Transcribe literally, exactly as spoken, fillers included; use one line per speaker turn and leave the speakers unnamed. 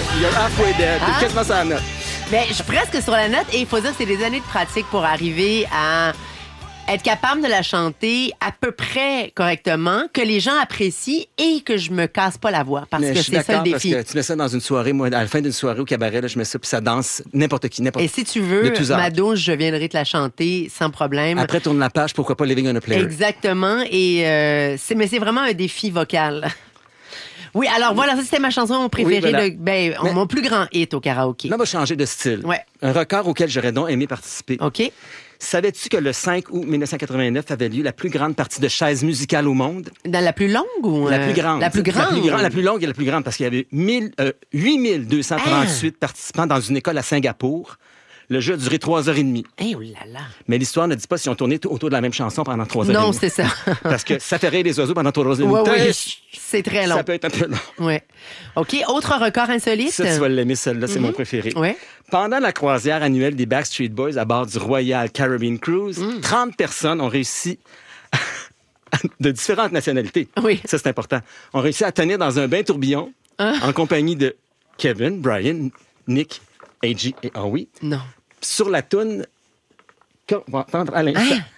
You're halfway there.
Ah.
T'es quasiment sur la note.
Mais je suis presque sur la note et il faut dire que c'est des années de pratique pour arriver à être capable de la chanter à peu près correctement, que les gens apprécient et que je me casse pas la voix. Parce
Mais
que
je suis
c'est ça le
d'accord,
défi.
parce que tu mets ça dans une soirée, moi, à la fin d'une soirée au cabaret, là, je mets ça, puis ça danse n'importe qui, n'importe
Et
qui.
si tu veux,
De tous âges.
ma douche, je viendrai te la chanter sans problème.
Après, tourne la page, pourquoi pas Living on a Player.
Exactement. Et euh, c'est, mais c'est vraiment un défi vocal. Oui, alors voilà, ça c'était ma chanson préférée,
Oui, voilà.
de, ben,
Mais-
mon plus grand hit au karaoké.
Là, on va changer de style.
Ouais.
Un record auquel j'aurais donc aimé participer.
OK?
Savais-tu que le cinq août mille neuf cent quatre-vingt-neuf avait lieu la plus grande partie de chaises musicales au monde?
Dans la plus longue ou...
La
euh,
plus grande.
La plus grande?
La plus, grande, la plus longue et la plus grande, parce qu'il y avait mille, euh, huit mille deux cent trente-huit
Ah!
participants dans une école à Singapour. Le jeu a duré trois heures et demie.
Eh, oh là là.
Mais l'histoire ne dit pas si on tournait tout autour de la même chanson pendant trois heures et
Non,
demie.
c'est ça.
Parce que ça fait rire les oiseaux pendant trois heures et demie.
Oui, oui,
Tâche,
c'est très long.
Ça peut être un peu long.
Ouais. OK, autre record insolite?
Ça, tu vas l'aimer, celle-là, c'est mon préféré.
Ouais.
Pendant la croisière annuelle des Backstreet Boys à bord du Royal Caribbean Cruise,
Mm.
trente personnes ont réussi, de différentes nationalités,
Oui.
ça c'est important, ont réussi à tenir dans un bain tourbillon
Ah.
en compagnie de Kevin, Brian, Nick, A G et Howie
Non.
sur la toune qu'on va entendre à l'instant.
Hein?